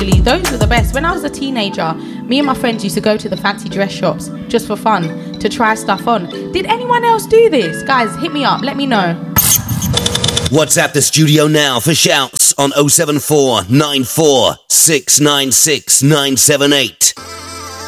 Literally, those were the best. When I was a teenager, me and my friends used to go to the fancy dress shops just for fun, to try stuff on. Did anyone else do this? Guys, hit me up, let me know. WhatsApp the studio now for shouts on 074 94 696 978.